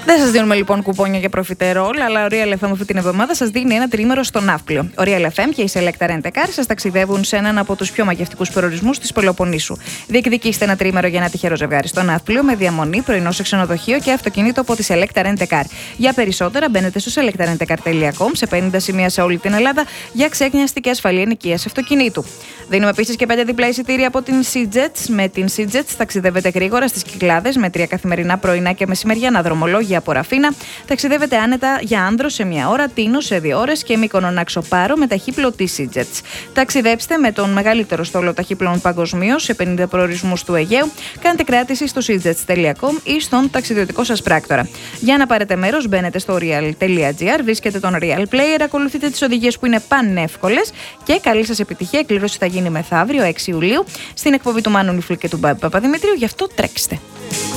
Δεν σας δίνουμε λοιπόν κουπόνια για προφιτερόλ, αλλά ο Real FM αυτή την εβδομάδα σας δίνει ένα τριήμερο στο Ναύπλιο. Ο Real FM και η Selecta Rent a Car σας ταξιδεύουν σε έναν από τους πιο μαγευτικούς προορισμούς της Πελοποννήσου. Διεκδικήστε ένα τριήμερο για ένα τυχερό ζευγάρι στο Ναύπλιο με διαμονή, πρωινό σε ξενοδοχείο και αυτοκίνητο από τη Selecta Rent a Car. Για περισσότερα μπαίνετε στο selectarentacar.com σε 50 σημεία σε όλη την Ελλάδα για ξέκνιαστη και ασφαλή ενοικίαση αυτοκινήτου. Δίνουμε επίσης και 5 διπλά εισιτήρια από την SeaJets. Με την SeaJets ταξιδεύετε γρήγορα στις Κυκλάδες με 3 καθημερινά πρωινά και μεσημεριανά δρομολόγια από Ραφίνα. Ταξιδεύετε άνετα για Άνδρο σε 1 ώρα, Τίνο σε 2 ώρες και Μύκονο Ναξοπάρο με ταχύπλο της SeaJets. Ταξιδέψτε με τον μεγαλύτερο στόλο ταχύπλων παγκοσμίως σε 50 προορισμούς του Αιγαίου. Κάντε κράτηση στο seajets.com ή στον ταξιδιωτικό σας πράκτορα. Για να πάρετε μέρος, μπαίνετε στο real.gr, βρίσκετε τον Real Player, ακολουθείτε τις οδηγίες που είναι πανεύκολες και καλή σας επιτυχία. Εκκλήρωση θα γίνει μεθαύριο 6 Ιουλίου στην εκπομπή του Μάνου Νιφλή και του Μπάμπη Παπαδημητρίου, γι' αυτό τρέξτε.